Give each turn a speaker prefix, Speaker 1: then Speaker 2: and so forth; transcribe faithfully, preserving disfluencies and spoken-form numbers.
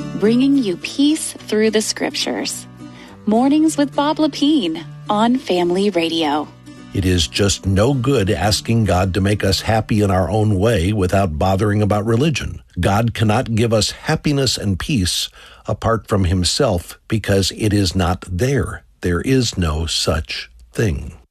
Speaker 1: bringing you peace through the scriptures. Mornings with Bob Lepine on Family Radio.
Speaker 2: It is just no good asking God to make us happy in our own way without bothering about religion. God cannot give us happiness and peace apart from himself because it is not there. There is no such thing.